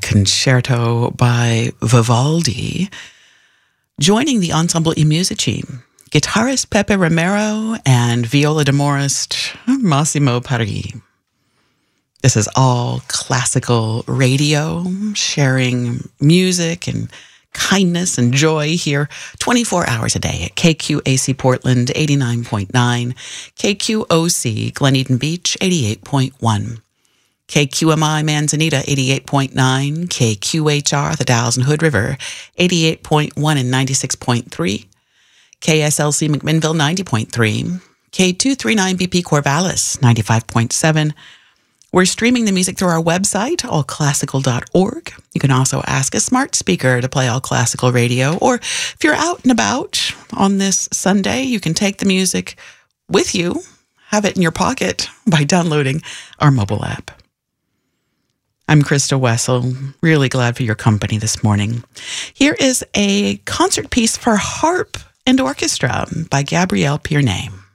concerto by Vivaldi. Joining the Ensemble I Musici, guitarist Pepe Romero and viola d'amorist Massimo Parri. This is all classical radio, sharing music and kindness and joy here 24 hours a day at KQAC Portland 89.9, KQOC Glen Eden Beach 88.1, KQMI Manzanita 88.9, KQHR The Dalles and Hood River 88.1 and 96.3, KSLC McMinnville 90.3, K239BP Corvallis 95.7. We're streaming the music through our website, allclassical.org. You can also ask a smart speaker to play All Classical Radio, or if you're out and about on this Sunday, you can take the music with you, have it in your pocket by downloading our mobile app. I'm Krista Wessel, really glad for your company this morning. Here is a concert piece for harp and orchestra by Gabrielle Pierney.